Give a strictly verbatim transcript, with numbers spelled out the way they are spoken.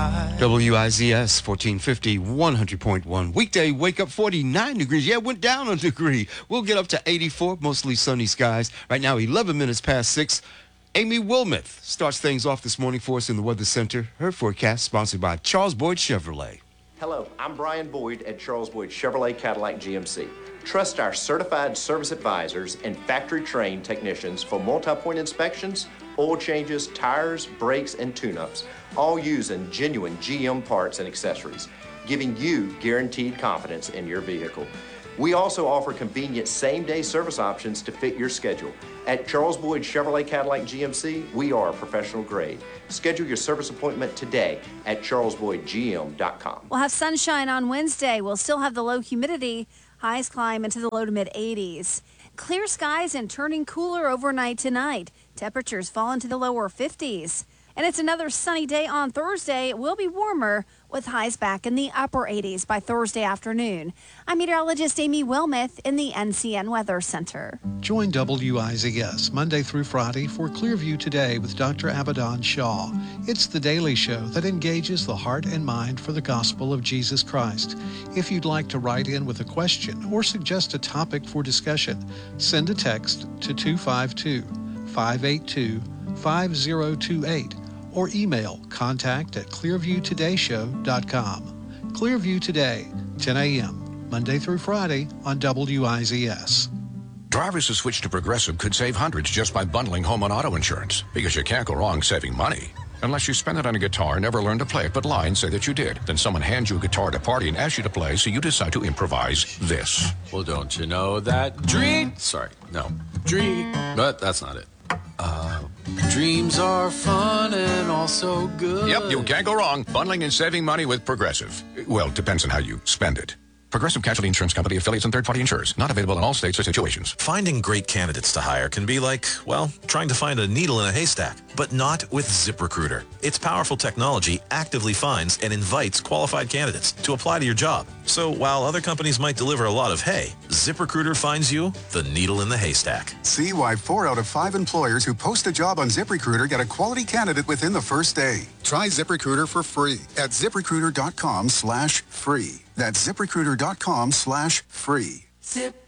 side. W I Z S fourteen fifty, one hundred point one. Weekday, wake up forty-nine degrees. Yeah, it went down a degree. We'll get up to eighty-four, mostly sunny skies. Right now, eleven minutes past six. Amy Wilmoth starts things off this morning for us in the Weather Center. Her forecast sponsored by Charles Boyd Chevrolet. Hello, I'm Brian Boyd at Charles Boyd Chevrolet Cadillac G M C. Trust our certified service advisors and factory-trained technicians for multi-point inspections, oil changes, tires, brakes, and tune-ups, all using genuine G M parts and accessories, giving you guaranteed confidence in your vehicle. We also offer convenient same-day service options to fit your schedule. At Charles Boyd Chevrolet Cadillac G M C, we are professional grade. Schedule your service appointment today at charles boyd g m dot com. We'll have sunshine on Wednesday. We'll still have the low humidity. Highs climb into the low to mid eighties. Clear skies and turning cooler overnight tonight. Temperatures fall into the lower fifties. And it's another sunny day on Thursday. It will be warmer with highs back in the upper eighties by Thursday afternoon. I'm meteorologist Amy Wilmoth in the N C N Weather Center. Join W I Z S Monday through Friday for Clearview Today with Doctor Abaddon Shaw. It's the daily show that engages the heart and mind for the gospel of Jesus Christ. If you'd like to write in with a question or suggest a topic for discussion, send a text to two five two, five eight two, five zero two eight. or email contact at clearview today show dot com. Clearview Today, ten a.m., Monday through Friday on W I Z S. Drivers who switch to Progressive could save hundreds just by bundling home and auto insurance, because you can't go wrong saving money. Unless you spend it on a guitar, never learn to play it, but lie and say that you did. Then someone hands you a guitar at a party and asks you to play, so you decide to improvise this. Well, don't you know that dream... Sorry, no. Dream... But that's not it. Uh, dreams are fun and also good. Yep, you can't go wrong bundling and saving money with Progressive. Well, it depends on how you spend it. Progressive Casualty Insurance Company, affiliates, and third-party insurers. Not available in all states or situations. Finding great candidates to hire can be like, well, trying to find a needle in a haystack, but not with ZipRecruiter. Its powerful technology actively finds and invites qualified candidates to apply to your job. So while other companies might deliver a lot of hay, ZipRecruiter finds you the needle in the haystack. See why four out of five employers who post a job on ZipRecruiter get a quality candidate within the first day. Try ZipRecruiter for free at ZipRecruiter.com slash free. That's ZipRecruiter.com slash free. Zip.